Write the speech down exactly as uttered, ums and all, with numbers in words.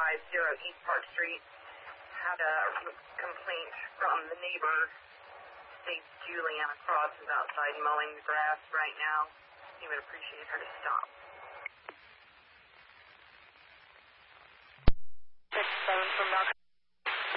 five zero East Park Street. Had a complaint from the neighbor. States Juliana Cross is outside mowing the grass right now. He would appreciate her to stop.